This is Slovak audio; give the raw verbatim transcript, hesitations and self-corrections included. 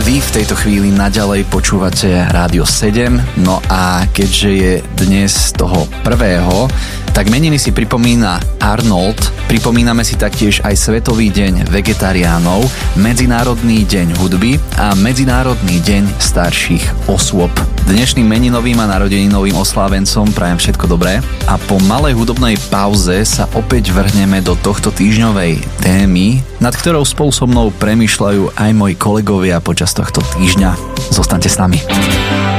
Vy v tejto chvíli naďalej počúvate Rádio sedem, no a keďže je dnes toho prvého, tak meniny si pripomína Arnold, pripomíname si taktiež aj Svetový deň vegetariánov, Medzinárodný deň hudby a Medzinárodný deň starších osôb. Dnešným meninovým a narodeninovým oslávencom prajem všetko dobré a po malej hudobnej pauze sa opäť vrhneme do tohto týždňovej témy, nad ktorou spolu so mnou premýšľajú aj moji kolegovia počas tohto týždňa. Zostaňte s nami.